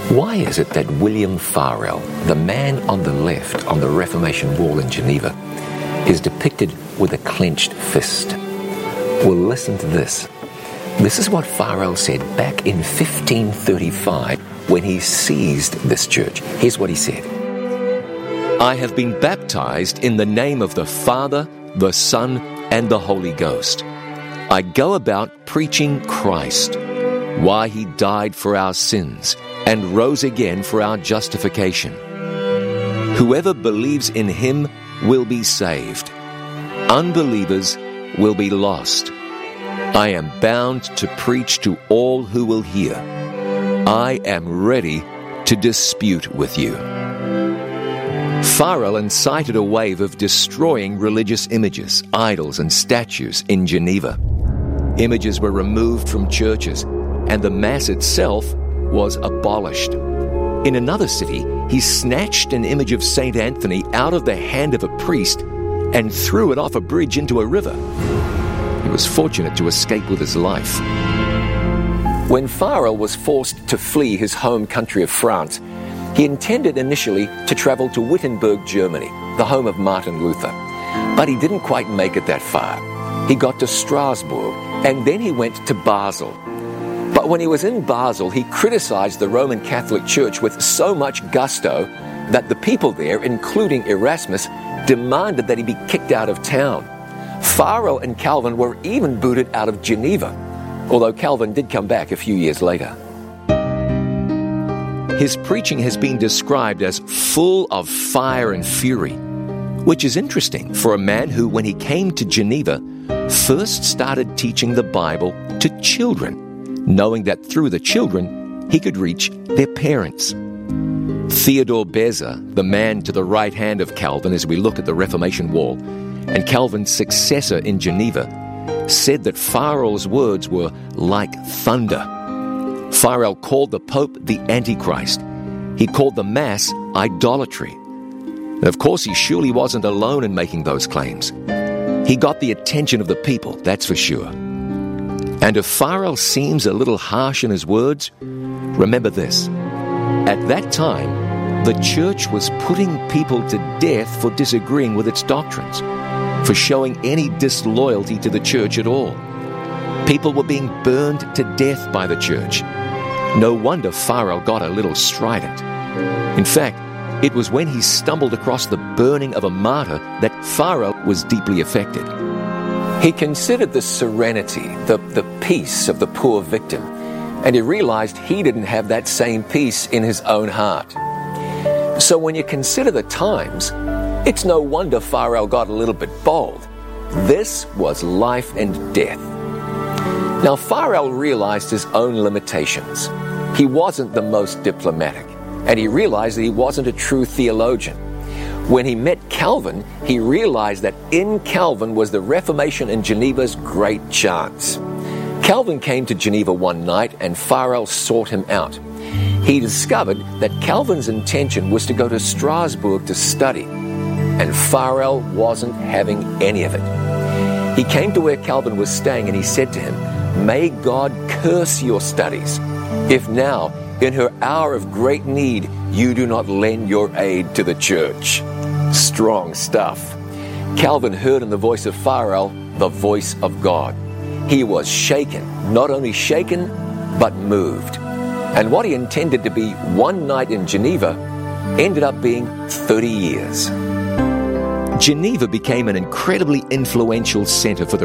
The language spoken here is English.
Why is it that William Farel, the man on the left on the Reformation Wall in Geneva, is depicted with a clenched fist? Well, listen to this. This is what Farel said back in 1535 when he seized this church. Here's what he said. "I have been baptized in the name of the Father, the Son, and the Holy Ghost. I go about preaching Christ, why he died for our sins and rose again for our justification. Whoever believes in him will be saved. Unbelievers will be lost. I am bound to preach to all who will hear. I am ready to dispute with you." Farel incited a wave of destroying religious images, idols, and statues in Geneva. Images were removed from churches, and the Mass itself was abolished. In another city, he snatched an image of St. Anthony out of the hand of a priest and threw it off a bridge into a river. He was fortunate to escape with his life. When Farel was forced to flee his home country of France, he intended initially to travel to Wittenberg, Germany, the home of Martin Luther. But he didn't quite make it that far. He got to Strasbourg, and then he went to Basel. But when he was in Basel, he criticized the Roman Catholic Church with so much gusto that the people there, including Erasmus, demanded that he be kicked out of town. Farel and Calvin were even booted out of Geneva, although Calvin did come back a few years later. His preaching has been described as full of fire and fury, which is interesting for a man who, when he came to Geneva, first started teaching the Bible to children, knowing that through the children he could reach their parents. Theodore Beza, the man to the right hand of Calvin as we look at the Reformation Wall, and Calvin's successor in Geneva, said that Farel's words were like thunder. Farel called the Pope the Antichrist. He called the Mass idolatry. And of course, he surely wasn't alone in making those claims. He got the attention of the people, that's for sure. And if Farel seems a little harsh in his words, remember this. At that time, the church was putting people to death for disagreeing with its doctrines, for showing any disloyalty to the church at all. People were being burned to death by the church. No wonder Farel got a little strident. In fact, it was when he stumbled across the burning of a martyr that Farel was deeply affected. He considered the serenity, the peace of the poor victim, and he realized he didn't have that same peace in his own heart. So when you consider the times, it's no wonder Farel got a little bit bold. This was life and death. Now, Farel realized his own limitations. He wasn't the most diplomatic, and he realized that he wasn't a true theologian. When he met Calvin, he realized that in Calvin was the Reformation in Geneva's great chance. Calvin came to Geneva one night, and Farel sought him out. He discovered that Calvin's intention was to go to Strasbourg to study, and Farel wasn't having any of it. He came to where Calvin was staying, and he said to him, "May God curse your studies, if now, in her hour of great need, you do not lend your aid to the church." Strong stuff. Calvin heard in the voice of Farel the voice of God. He was shaken, not only shaken, but moved. And what he intended to be one night in Geneva ended up being 30 years. Geneva became an incredibly influential center for the